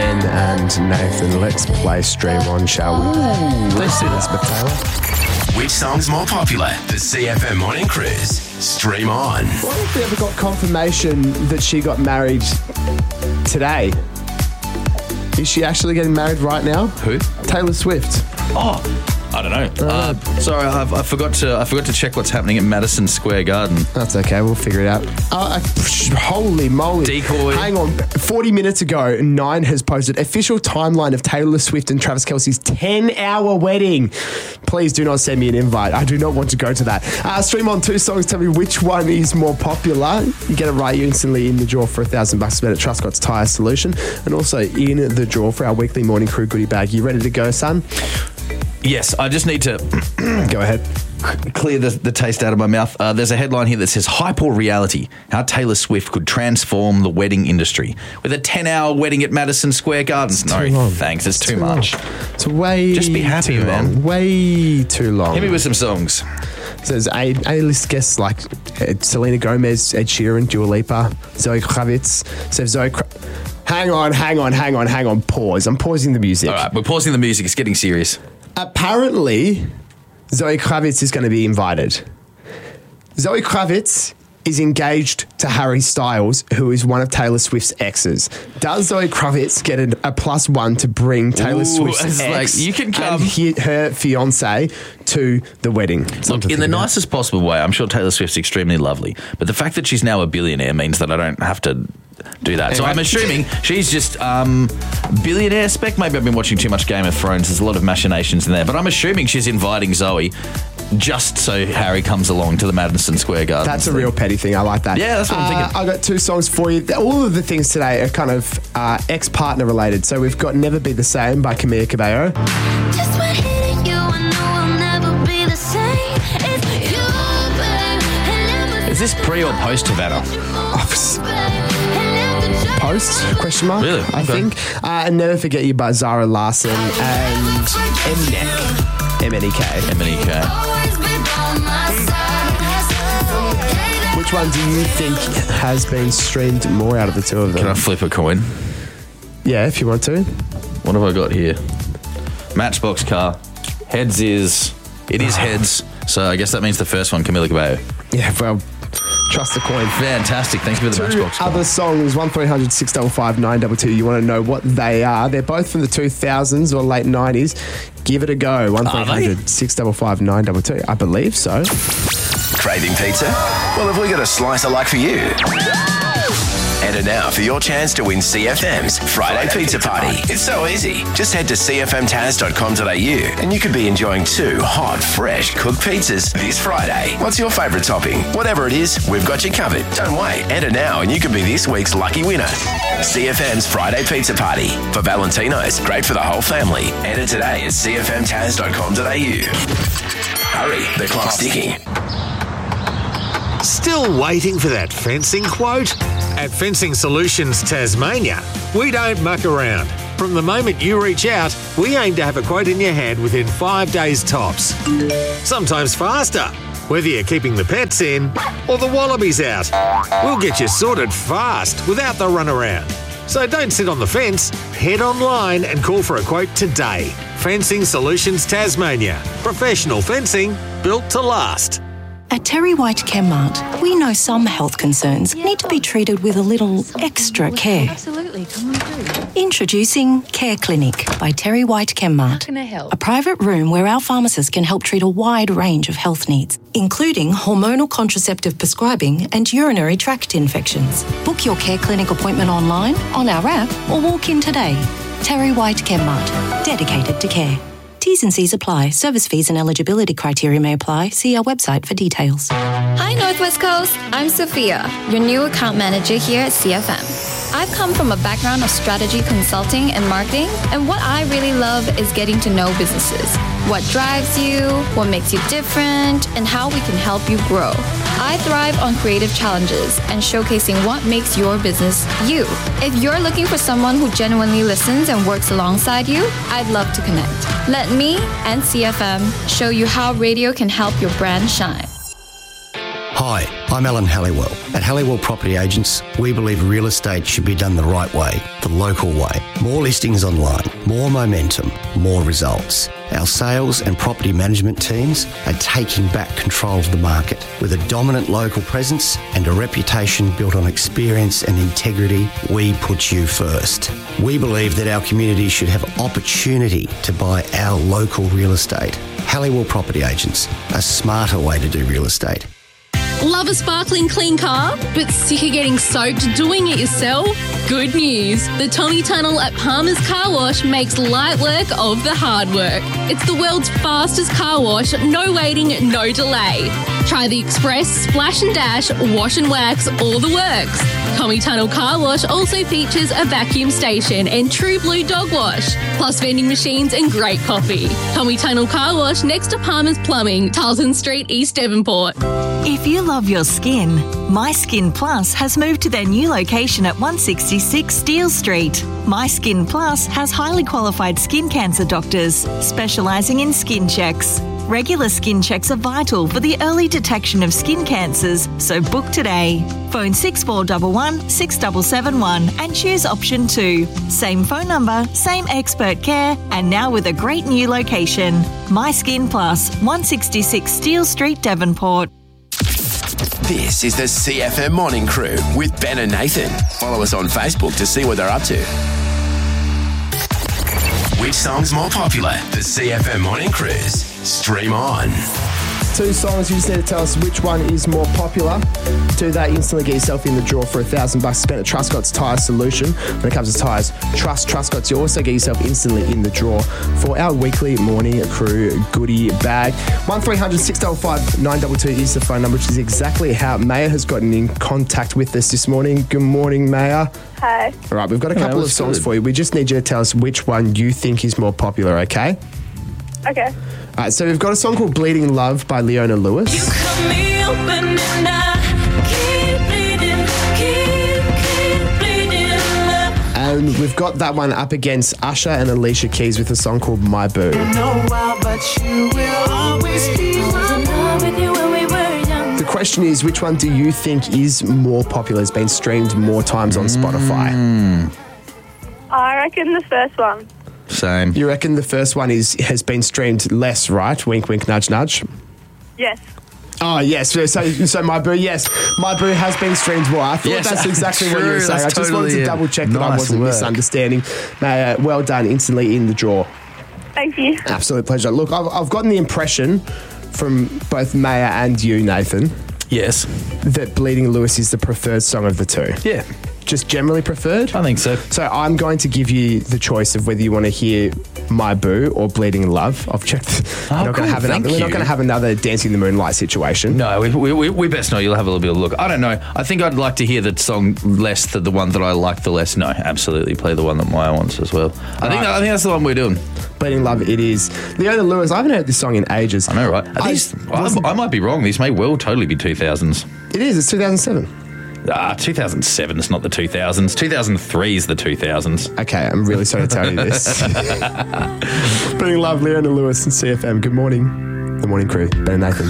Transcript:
Ben and Nathan. Let's play Stream On, shall we? Let's see Elizabeth Taylor. Which song's more popular? The CFM Morning Cruise. Stream On. What if we ever got confirmation that she got married today? Is she actually getting married right now? Who? Taylor Swift. Oh, I don't know. Sorry, I forgot to check what's happening at Madison Square Garden. That's okay, we'll figure it out. Holy moly. Decoy. Hang on. 40 minutes ago, Nine has posted official timeline of Taylor Swift and Travis Kelce's 10-hour wedding. Please do not send me an invite. I do not want to go to that. Stream On 2 songs. Tell me which one is more popular. You get it right, you're instantly in the draw for $1,000 spent at Truscott's Tyre Solution. And also in the draw for our weekly Morning Crew goodie bag. You ready to go, son? Yes, I just need to Go ahead. clear the taste out of my mouth. There's a headline here that says Hype or Reality, how Taylor Swift could transform the wedding industry with a 10-hour wedding at Madison Square Garden. No, thanks. It's too much. It's way Just be happy, too man. long. Way too long. Hit me with some songs. There's A-list guests like Selena Gomez, Ed Sheeran, Dua Lipa, Zoe Kravitz. Hang on. Pause. I'm pausing the music. All right, we're pausing the music. It's getting serious. Apparently, Zoe Kravitz is going to be invited. Zoe Kravitz is engaged to Harry Styles, who is one of Taylor Swift's exes. Does Zoe Kravitz get a +1 to bring Taylor Swift's it's ex like, you can come. and her fiance to the wedding? Look, in the nicest possible way, I'm sure Taylor Swift's extremely lovely, but the fact that she's now a billionaire means that I don't have to do that. So I'm assuming she's just billionaire spec. Maybe I've been watching too much Game of Thrones. There's a lot of machinations in there, but I'm assuming she's inviting Zoe just so Harry comes along to the Madison Square Garden. That's a real petty thing. I like that. Yeah, that's what I'm thinking. I've got 2 songs for you. All of the things today are kind of ex-partner related. So we've got Never Be the Same by Camila Cabello. Just when hitting you, I know I'll never be the same. It's you, babe. Is this pre or post Havana? Post? Question mark? Really? I think. And Never Forget You by Zara Larsson and MNEK. M&EK. Which one do you think has been streamed more out of the 2 of them? Can I flip a coin? Yeah, if you want to. What have I got here? Matchbox Car. Heads is heads. So I guess that means the first one, Camila Cabello. Yeah, well, trust the coin. Fantastic. Thank you for the 2 Matchbox Car. other songs, 1300 655 922. You want to know what they are? They're both from the 2000s or late 90s. Give it a go. 1300 655 922. I believe so. Craving pizza? Well, have we got a slicer like for you? Enter now for your chance to win CFM's Friday Pizza Party. It's so easy. Just head to cfmtaz.com.au and you could be enjoying 2 hot, fresh cooked pizzas this Friday. What's your favourite topping? Whatever it is, we've got you covered. Don't wait. Enter now and you could be this week's lucky winner. CFM's Friday Pizza Party. For Valentino's, great for the whole family. Enter today at cfmtaz.com.au. Hurry, the clock's ticking. Still waiting for that fencing quote? At Fencing Solutions Tasmania, we don't muck around. From the moment you reach out, we aim to have a quote in your hand within 5 days tops. Sometimes faster, whether you're keeping the pets in or the wallabies out. We'll get you sorted fast without the runaround. So don't sit on the fence, head online and call for a quote today. Fencing Solutions Tasmania. Professional fencing built to last. At Terry White Chemmart, we know some health concerns need to be treated with a little extra care. Absolutely, come on through. Introducing Care Clinic by Terry White Chemmart. How can I help? A private room where our pharmacists can help treat a wide range of health needs, including hormonal contraceptive prescribing and urinary tract infections. Book your Care Clinic appointment online, on our app, or walk in today. Terry White Chemmart, dedicated to care. T's and C's apply. Service fees and eligibility criteria may apply. See our website for details. Hi, Northwest Coast. I'm Sophia, your new account manager here at CFM. I've come from a background of strategy consulting and marketing, and what I really love is getting to know businesses. What drives you, what makes you different, and how we can help you grow. I thrive on creative challenges and showcasing what makes your business you. If you're looking for someone who genuinely listens and works alongside you, I'd love to connect. Let me and CFM show you how radio can help your brand shine. Hi, I'm Alan Halliwell. At Halliwell Property Agents, we believe real estate should be done the right way, the local way. More listings online, more momentum, more results. Our sales and property management teams are taking back control of the market. With a dominant local presence and a reputation built on experience and integrity, we put you first. We believe that our community should have opportunity to buy our local real estate. Halliwell Property Agents, a smarter way to do real estate. Love a sparkling clean car, but sick of getting soaked doing it yourself? Good news. The Tommy Tunnel at Palmer's Car Wash makes light work of the hard work. It's the world's fastest car wash, no waiting, no delay. Try the express, splash and dash, wash and wax, all the works. Tommy Tunnel Car Wash also features a vacuum station and True Blue dog wash, plus vending machines and great coffee. Tommy Tunnel Car Wash next to Palmer's Plumbing, Tarleton Street, East Devonport. If you love your skin, My Skin Plus has moved to their new location at 166 Steele Street. My Skin Plus has highly qualified skin cancer doctors specialising in skin checks. Regular skin checks are vital for the early detection of skin cancers, so book today. Phone 6411 6771 and choose option 2. Same phone number, same expert care, and now with a great new location. My Skin Plus, 166 Steele Street, Devonport. This is the CFM Morning Crew with Ben and Nathan. Follow us on Facebook to see what they're up to. Which song's more popular? The CFM Morning Cruise. Stream on. 2 songs, you just need to tell us which one is more popular. Do that, instantly get yourself in the draw for $1,000 spent at Truscott's Tyre Solution. When it comes to tyres, trust Truscott's. You also get yourself instantly in the draw for our weekly Morning Crew goodie bag. 1300 655 922 is the phone number, which is exactly how Maya has gotten in contact with us this morning. Good morning, Maya. Hi. All right, we've got a couple of songs for you. We just need you to tell us which one you think is more popular, okay? Okay. All right, so we've got a song called Bleeding Love by Leona Lewis. You cut me open and I keep bleeding, keep bleeding love. And we've got that one up against Usher and Alicia Keys with a song called My Boo. The question is, which one do you think is more popular, has been streamed more times on Spotify? I reckon the first one. Same. You reckon the first one has been streamed less, right? Wink, wink, nudge, nudge. Yes. Oh, yes. So My Boo, yes. My Boo has been streamed more. I thought that's exactly what you were saying. I just wanted to double check that I wasn't misunderstanding. Well done, instantly in the draw. Thank you. Absolute pleasure. Look, I've gotten the impression from both Maya and you, Nathan. Yes. That Bleeding Lewis is the preferred song of the two. Yeah. Just generally preferred? I think so. So I'm going to give you the choice of whether you want to hear My Boo or Bleeding Love. I've checked. We're not going to have another Dancing in the Moonlight situation. No, we best know. You'll have a little bit of a look. I don't know. I think I'd like to hear the song less than the one that I like the less. No, absolutely. Play the one that Maya wants as well. I think that's the one we're doing. Bleeding Love it is. Leona Lewis, I haven't heard this song in ages. I know, right? I might be wrong. These may well totally be 2000s. It is. It's 2007. 2007 is not the 2000s. 2003 is the 2000s. Okay, I'm really sorry to tell you this. Bleeding Love, Leona Lewis and CFM. Good morning. The Morning Crew, Ben and Nathan.